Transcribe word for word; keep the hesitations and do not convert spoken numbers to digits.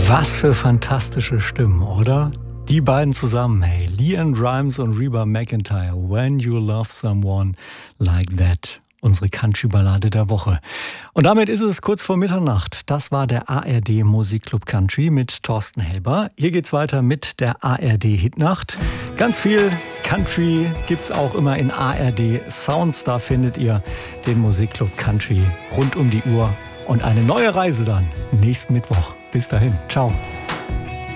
Was für fantastische Stimmen, oder? Die beiden zusammen, hey, LeAnn Rimes und Reba McEntire, When You Love Someone Like That. Unsere Country-Ballade der Woche. Und damit ist es kurz vor Mitternacht. Das war der A R D Musikclub Country mit Thorsten Helber. Hier geht's weiter mit der A R D Hitnacht. Ganz viel Country gibt's auch immer in A R D Sounds. Da findet ihr den Musikclub Country rund um die Uhr. Und eine neue Reise dann nächsten Mittwoch. Bis dahin. Ciao.